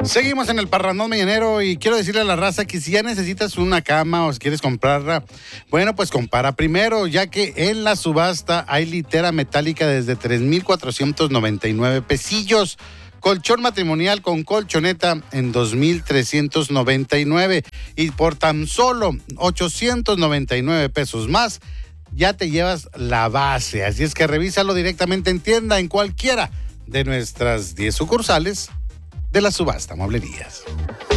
Seguimos en el Parrandón Mañanero y quiero decirle a la raza que si ya necesitas una cama o si quieres comprarla, bueno, pues compara primero, ya que en la subasta hay litera metálica desde 3,499 pesillos. Colchón matrimonial con colchoneta en 2,399 y por tan solo 899 pesos más ya te llevas la base. Así es que revísalo directamente en tienda en cualquiera de nuestras 10 sucursales de la subasta Mueblerías.